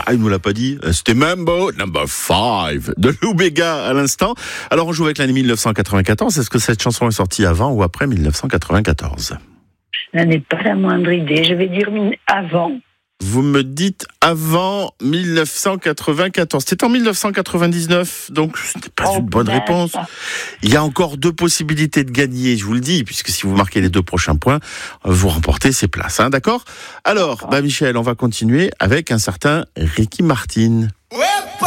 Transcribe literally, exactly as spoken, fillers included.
Ah, il nous l'a pas dit. C'était Mambo Number five de Lou Bega à l'instant. Alors, on joue avec l'année dix-neuf cent quatre-vingt-quatorze. Est-ce que cette chanson est sortie avant ou après dix-neuf cent quatre-vingt-quatorze? Je n'en ai pas la moindre idée. Je vais dire avant. Vous me dites avant dix-neuf cent quatre-vingt-quatorze. C'était en dix-neuf cent quatre-vingt-dix-neuf, donc ce n'est pas Oh, une bonne mince. réponse. Il y a encore deux possibilités de gagner, je vous le dis, puisque si vous marquez les deux prochains points, vous remportez ces places, hein, d'accord? Alors, bah Michel, on va continuer avec un certain Ricky Martin.